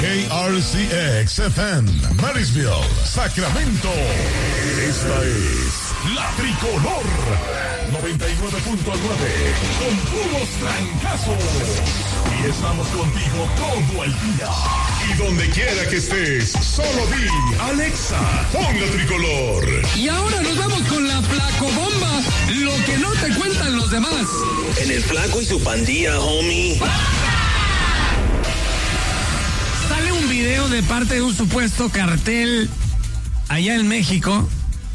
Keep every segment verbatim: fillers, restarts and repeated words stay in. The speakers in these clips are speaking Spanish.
K R C X F M, Marysville, Sacramento. Esta es La Tricolor noventa y nueve punto nueve, con puros trancazos. Y estamos contigo todo el día. Y donde quiera que estés, solo di, Alexa, pon La Tricolor. Y ahora nos vamos con la Flacobomba, lo que no te cuentan los demás. En el Flaco y su pandilla, homie. Sale un video de parte de un supuesto cartel allá en México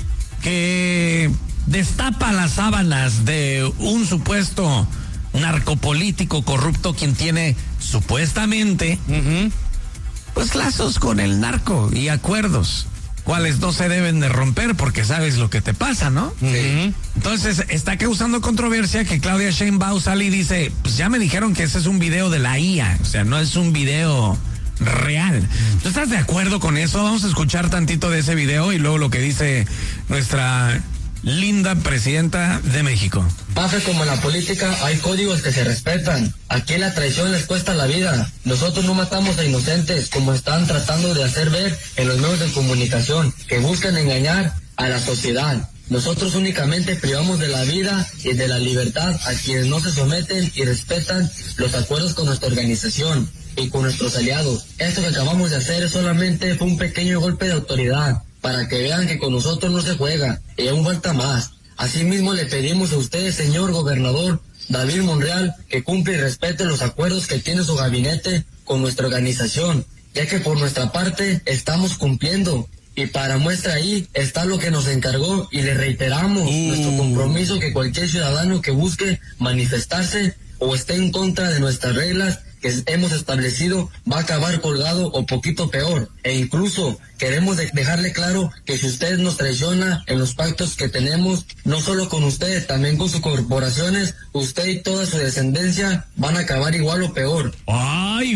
que destapa las sábanas de un supuesto narcopolítico corrupto quien tiene supuestamente uh-huh. pues lazos con el narco y acuerdos, cuales no se deben de romper porque sabes lo que te pasa, ¿no? Sí. Entonces está causando controversia que Claudia Sheinbaum sale y dice, pues ya me dijeron que ese es un video de la I A, o sea, no es un video real. ¿Tú estás de acuerdo con eso? Vamos a escuchar tantito de ese video y luego lo que dice nuestra linda presidenta de México. Pasa como en la política, hay códigos que se respetan. Aquí la traición les cuesta la vida. Nosotros no matamos a inocentes, como están tratando de hacer ver en los medios de comunicación, que buscan engañar a la sociedad. Nosotros únicamente privamos de la vida y de la libertad a quienes no se someten y respetan los acuerdos con nuestra organización y con nuestros aliados. Esto que acabamos de hacer es solamente fue un pequeño golpe de autoridad, para que vean que con nosotros no se juega, y aún falta más. Asimismo le pedimos a usted, señor gobernador David Monreal, que cumpla y respete los acuerdos que tiene su gabinete con nuestra organización, ya que por nuestra parte estamos cumpliendo. Y para muestra ahí está lo que nos encargó y le reiteramos uh. nuestro compromiso que cualquier ciudadano que busque manifestarse o esté en contra de nuestras reglas que hemos establecido va a acabar colgado o poquito peor. E incluso queremos de dejarle claro que si usted nos traiciona en los pactos que tenemos, no solo con usted, también con sus corporaciones, usted y toda su descendencia van a acabar igual o peor. ¡Ay,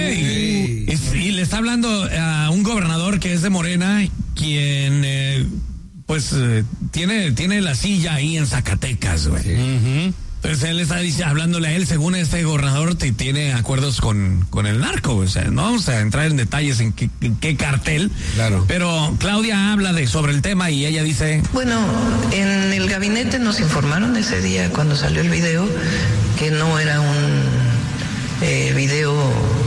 güey! Y, y le está hablando a un gobernador que es de Morena, quien eh, pues eh, tiene, tiene la silla ahí en Zacatecas, güey. Sí. Uh-huh. Entonces él está dice, hablándole a él, según este gobernador, te, tiene acuerdos con, con el narco, o sea, no vamos a entrar en detalles en qué, en qué cartel, claro. Pero Claudia habla de sobre el tema y ella dice... Bueno, en el gabinete nos informaron ese día cuando salió el video que no era un eh, video,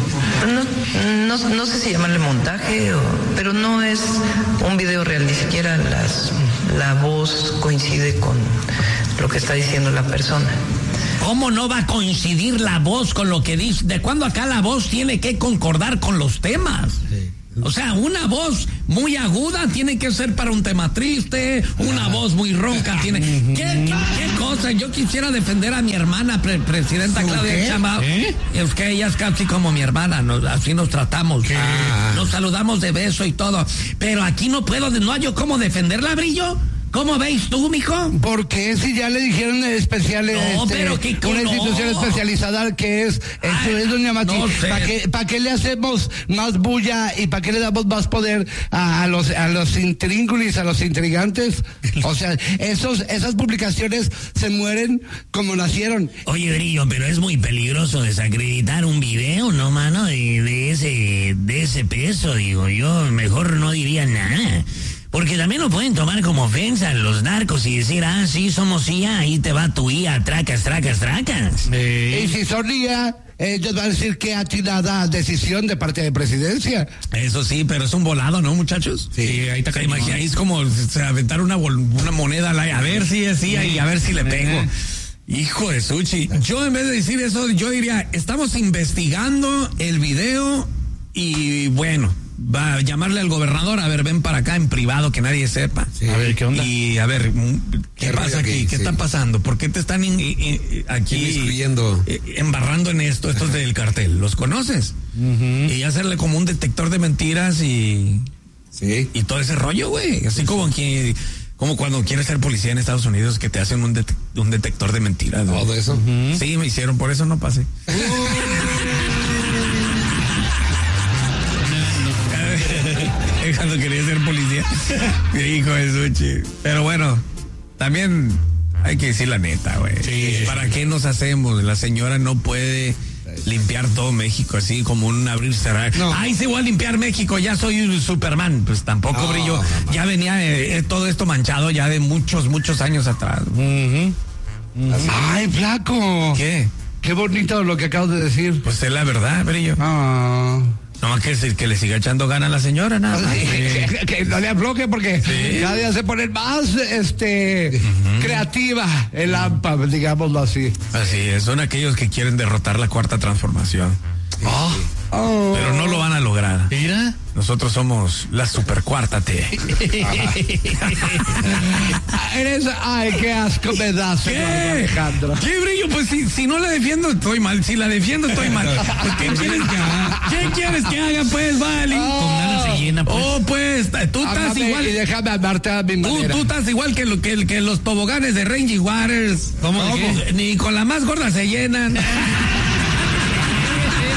no, no, no sé si llamarle montaje, o, pero no es un video real, ni siquiera las, la voz coincide con lo que está diciendo la persona. ¿Cómo no va a coincidir la voz con lo que dice? ¿De cuándo acá la voz tiene que concordar con los temas? Sí. O sea, una voz muy aguda tiene que ser para un tema triste, una ah. voz muy ronca tiene... ¿Qué, qué, qué cosa? Yo quisiera defender a mi hermana, pre presidenta Claudia Sheinbaum. ¿Eh? Es que ella es casi como mi hermana, nos, así nos tratamos. Ah. Nos saludamos de beso y todo. Pero aquí no puedo, no hay yo cómo defenderla, Brillo. ¿Cómo veis tú, mijo? Porque si ya le dijeron especiales, no, este, pero que, una no. institución especializada que es, Ay, eso es doña Mati. No ¿Para qué, pa qué le hacemos más bulla y para qué le damos más poder a, a los a los intríngulis, a los intrigantes? O sea, esos esas publicaciones se mueren como nacieron. Oye, Brillo, pero es muy peligroso desacreditar un video, ¿no, mano? De, de ese de ese peso, digo yo, mejor no diría nada. Porque también lo pueden tomar como ofensa los narcos y decir, ah, sí, somos I A, ahí te va tu I A, tracas, tracas, tracas. Sí. Y si son I A, ellos van a decir que atinada decisión de parte de presidencia. Eso sí, pero es un volado, ¿no, muchachos? Sí. sí ahí te imaginas, es como o sea, aventar una, una moneda al aire, a ver si es I A y a ver si le pego. Hijo de Suchi, yo en vez de decir eso, yo diría, estamos investigando el video y bueno... Va a llamarle al gobernador, a ver, ven para acá en privado, que nadie sepa. Sí. A ver, ¿qué onda? Y a ver, ¿qué, ¿Qué pasa aquí? ¿Qué sí. está pasando? ¿Por qué te están in, in, in, aquí eh, embarrando en esto, estos del cartel? ¿Los conoces? Uh-huh. Y hacerle como un detector de mentiras y... Sí. Y todo ese rollo, güey. Así sí. como que... Como cuando quieres ser policía en Estados Unidos, que te hacen un, det un detector de mentiras. ¿Todo ¿no? eso? Uh-huh. Sí, me hicieron, por eso no pasé. Cuando quería ser policía. Hijo de Suchi. Pero bueno, también hay que decir la neta, güey. Sí. ¿Para qué nos hacemos? La señora no puede limpiar todo México, así como un abrir y cerrar. No. Ay, sí voy a limpiar México, ya soy un Superman. Pues tampoco, no, Brillo. No, ya venía eh, todo esto manchado ya de muchos, muchos años atrás. Uh-huh. Uh-huh. Ay, flaco. ¿Qué? Qué bonito lo que acabas de decir. Pues es la verdad, Brillo. Ah. No más que, que le siga echando ganas a la señora, nada más. Sí, que, que no le afloje porque sí. Cada día se pone más este uh-huh. creativa el A M P A, digámoslo así. Así es, son aquellos que quieren derrotar la cuarta transformación. Oh. Oh. Pero no lo van a lograr. Mira. Nosotros somos la super cuarta T. Eres, ay, qué asco me das, ¿Qué? Alejandro. ¿Qué, Brillo? Pues si, si no la defiendo, estoy mal. Si la defiendo, estoy mal. Pues, ¿qué quieres que haga? ¿Qué quieres que haga, pues, Vali? Oh. Con nada se llena, pues. Oh, pues, tú estás Hágame igual. Y déjame amarte a mi manera. Tú, tú estás igual que, lo, que, que los toboganes de Rangy Waters. ¿Cómo? No, ni con la más gorda se llenan.